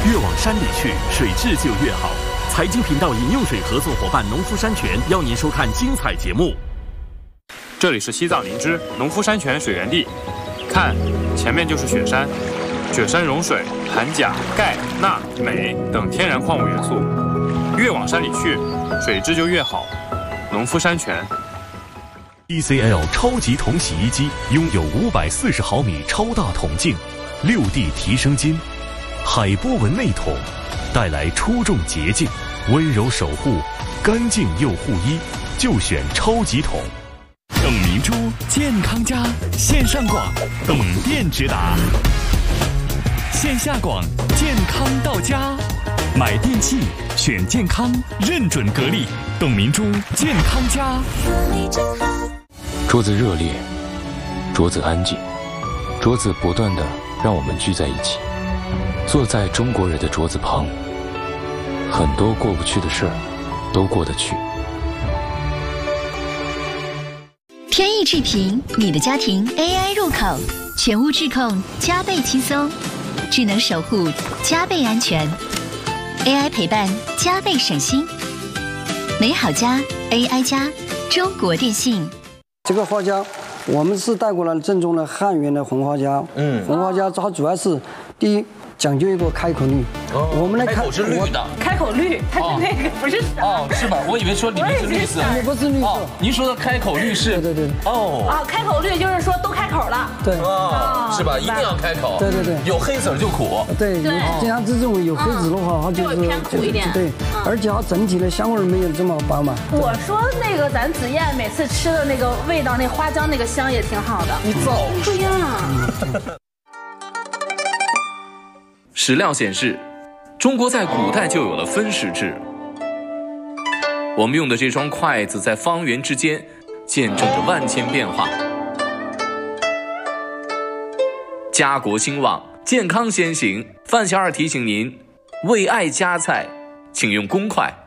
越往山里去，水质就越好。财经频道饮用水合作伙伴农夫山泉邀您收看精彩节目。 这里是西藏林芝农夫山泉水源地，看，前面就是雪山，雪山融水含钾、钙、钠、镁等天然矿物元素，越往山里去，水质就越好。农夫山泉。 TCL 超级桶洗衣机拥有540毫米超大桶径，6D 提升筋，海波纹内桶，带来出众洁净，温柔守护，干净又护衣，就选超级桶。 董明珠健康家线上广，董店直达；线下广，健康到家。买电器选健康，认准格力，董明珠健康家。 桌子热烈，桌子安静，桌子不断地让我们聚在一起，坐在中国人的桌子旁，很多过不去的事儿都过得去。 天翼智屏，你的家庭 AI 入口，全屋智控加倍轻松，智能守护加倍安全， AI 陪伴加倍省心。美好家 AI 家，中国电信。 这个花家，我们是带过来正宗的汉源的红花家。红花家它主要是第一讲究一个开口率。我们的开口是绿的， 开口绿，它是那个不是哦，是吧？我以为说里面是绿色， 也不是绿色。 您说的开口绿是？ 对。 开口绿就是说都开口了。 对。 是吧？一定要开口。 对。 有黑籽就苦。 对。经常这种有黑籽的话，它就是偏苦一点。 对。而且它整体的香味没有这么饱满。 我说那个咱紫燕每次吃的那个味道，那花椒那个香也挺好的。 你早对呀。 史料显示，中国在古代就有了分食制。我们用的这双筷子在方圆之间见证着万千变化。家国兴旺，健康先行。范小二提醒您，为爱夹菜，请用公筷。